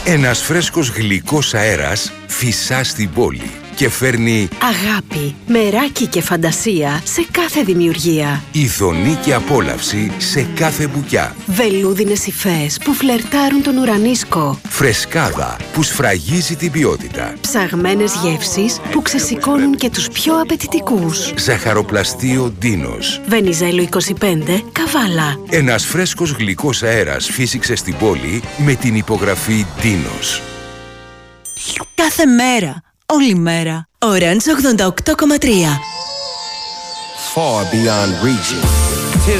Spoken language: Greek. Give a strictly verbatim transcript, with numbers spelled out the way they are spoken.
Ένας φρέσκος γλυκός αέρας φυσά στην πόλη και φέρνει αγάπη, μεράκι και φαντασία σε κάθε δημιουργία. ειδονή και απόλαυση σε κάθε μπουκιά. Βελούδινες υφές που φλερτάρουν τον ουρανίσκο. Φρεσκάδα που σφραγίζει την ποιότητα. Ψαγμένες γεύσεις που ξεσηκώνουν και τους πιο απαιτητικούς. Ζαχαροπλαστείο Ντίνος. Βενιζέλο είκοσι πέντε, Καβάλα. Ένας φρέσκος γλυκός αέρας φύσηξε στην πόλη με την υπογραφή Ντίνος. Κάθε μέρα, όλη μέρα. Orange ογδόντα οκτώ κόμμα τρία. Far beyond reaching.